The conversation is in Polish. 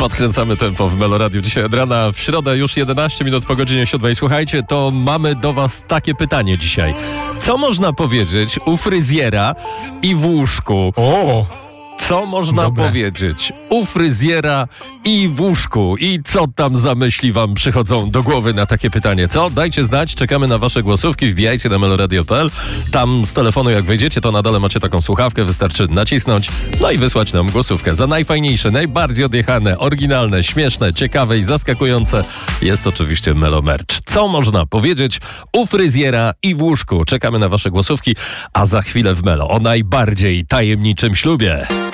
Podkręcamy tempo w Melo Radio dzisiaj od rana. W środę już 11 minut po godzinie 7. Słuchajcie, to mamy do was takie pytanie dzisiaj. Co można powiedzieć u fryzjera i w łóżku? O! Co można powiedzieć u fryzjera i w łóżku? I co tam za myśli wam przychodzą do głowy na takie pytanie? Co? Dajcie znać, czekamy na wasze głosówki, wbijajcie na meloradio.pl. Tam z telefonu jak wejdziecie, to na dole macie taką słuchawkę, wystarczy nacisnąć, no i wysłać nam głosówkę. Za najfajniejsze, najbardziej odjechane, oryginalne, śmieszne, ciekawe i zaskakujące jest oczywiście Melo Merch. Co można powiedzieć u fryzjera i w łóżku? Czekamy na wasze głosówki, a za chwilę w Melo o najbardziej tajemniczym ślubie.